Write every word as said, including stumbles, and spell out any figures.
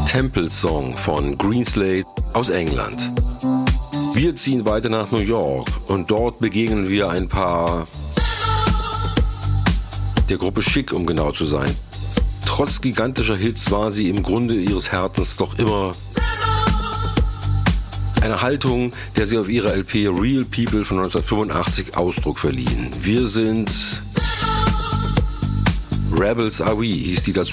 Temple Song von Greenslade aus England. Wir ziehen weiter nach New York und dort begegnen wir ein paar der Gruppe Chic, um genau zu sein. Trotz gigantischer Hits war sie im Grunde ihres Herzens doch immer eine Haltung, der sie auf ihrer L P Real People von neunzehnhundertfünfundachtzig Ausdruck verliehen. Wir sind Rebels Are We, hieß die dazu